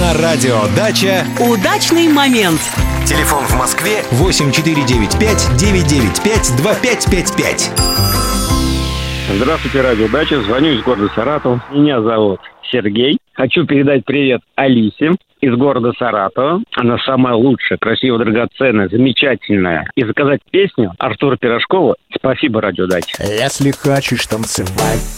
На радио «Дача» удачный момент. телефон в Москве 8495-995-2555. Здравствуйте, радио «Дача». Звоню из города Саратов. Меня зовут Сергей. Хочу передать привет Алисе из города Саратова. Она самая лучшая, красивая, драгоценная, замечательная. И заказать песню Артура Пирожкова «Спасибо, радио «Дача». Если хочешь танцевать,